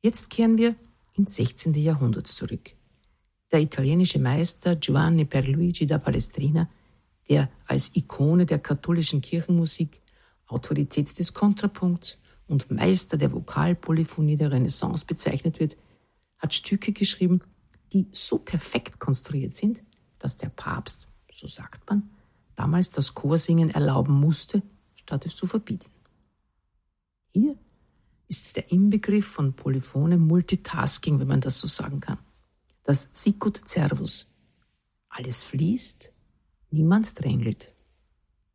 Jetzt kehren wir ins 16. Jahrhundert zurück. Der italienische Meister Giovanni Pierluigi da Palestrina, der als Ikone der katholischen Kirchenmusik, Autorität des Kontrapunkts und Meister der Vokalpolyphonie der Renaissance bezeichnet wird, hat Stücke geschrieben, die so perfekt konstruiert sind, dass der Papst, so sagt man, damals das Chorsingen erlauben musste, statt es zu verbieten. Hier ist der Inbegriff von polyphonem Multitasking, wenn man das so sagen kann. Das Sicut Cervus. Alles fließt, niemand drängelt.